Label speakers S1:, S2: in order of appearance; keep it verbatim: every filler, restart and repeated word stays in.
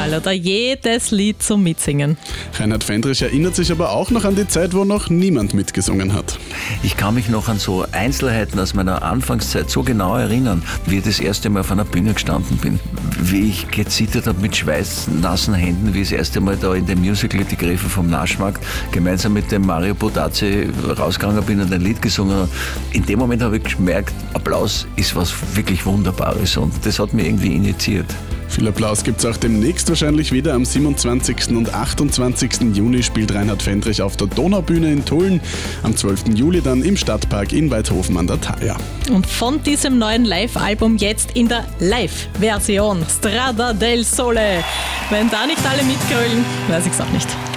S1: Fall, oder? Jedes Lied zum Mitsingen.
S2: Reinhard Fendrich erinnert sich aber auch noch an die Zeit, wo noch niemand mitgesungen hat.
S3: Ich kann mich noch an so Einzelheiten aus meiner Anfangszeit so genau erinnern, wie ich das erste Mal auf einer Bühne gestanden bin. Wie ich gezittert habe mit schweißnassen Händen, wie ich das erste Mal da in dem Musical Die Gräfe vom Naschmarkt gemeinsam mit dem Mario Bodazzi rausgegangen bin und ein Lied gesungen habe. In dem Moment habe ich gemerkt, Applaus ist was wirklich Wunderbares und das hat mich irgendwie initiiert.
S2: Viel Applaus gibt's auch demnächst wahrscheinlich wieder. Am siebenundzwanzigsten und achtundzwanzigsten Juni spielt Reinhard Fendrich auf der Donaubühne in Tulln. Am zwölften Juli dann im Stadtpark in Weidhofen an der Thaya.
S1: Und von diesem neuen Live-Album jetzt in der Live-Version Strada del Sole. Wenn da nicht alle mitgrölen, weiß ich's auch nicht.